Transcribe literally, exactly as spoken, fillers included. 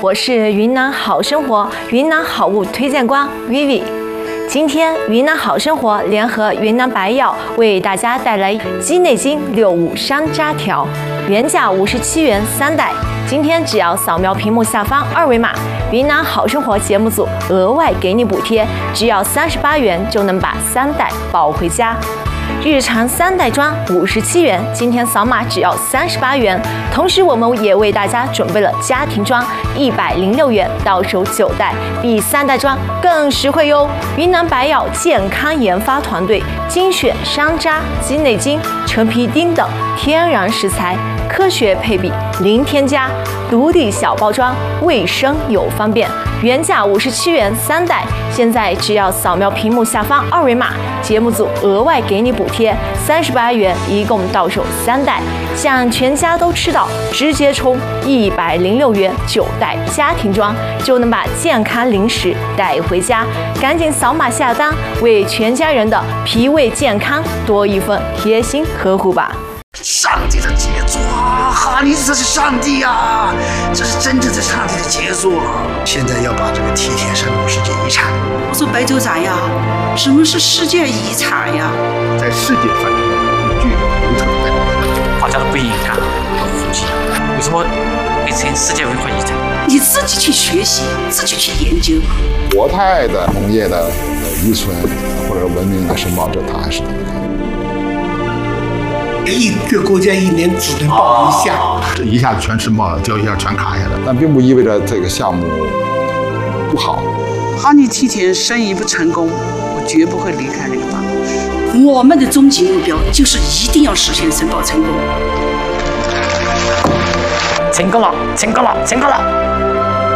我是云南好生活云南好物推荐官 Vivi。今天云南好生活联合云南白药为大家带来鸡内金六五山楂条，原价五十七元三袋，今天只要扫描屏幕下方二维码，云南好生活节目组额外给你补贴，只要三十八元就能把三袋抱回家。日常三袋装五十七元，今天扫码只要三十八元。同时，我们也为大家准备了家庭装一百零六元，到手九袋，比三袋装更实惠哟。云南白药健康研发团队精选山楂、鸡内金、陈皮丁等天然食材，科学配比，零添加，独立小包装，卫生又方便。原价五十七元三袋，现在只要扫描屏幕下方二维码，节目组额外给你补贴三十八元，一共到手三袋，想全家都吃到，直接充一百零六元九袋家庭装，就能把健康零食带回家。赶紧扫码下单，为全家人的脾胃健康多一份贴心呵护吧。 上帝的杰作啊！哈尼这是上帝呀、啊，这是真正的上帝的杰作。现在要把这个梯田山入世界遗产。 我说白酒咋呀？什么是世界遗产呀？ 在世界范围内具有独特的代表性。 大家都不应该要服气，为什么变成世界文化遗产？ 你自己去学习，自己去研究。 国泰的农业的遗存或者文明的申报，这它还是能看。 一个国家一年只能报一项， 这一下子全申报了，就一下全卡下来，但并不意味着这个项目不好。 哈尼梯田生意不成功，我绝不会离开这个办公室。我们的终极目标就是一定要实现申报成功。 成功了，成功了，成功了！